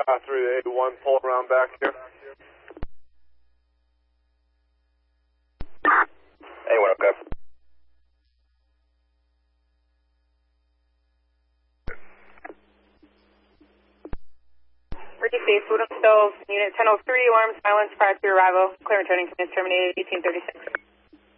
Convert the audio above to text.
3 to 1, pull around back here. Anyone okay? Receive, Woodham Stove, Unit 1003, alarm silence prior to arrival. Clear returning, command terminated, 1836.